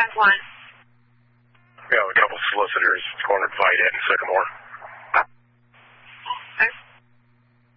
1. We have a couple solicitors cornered Vita and Sycamore.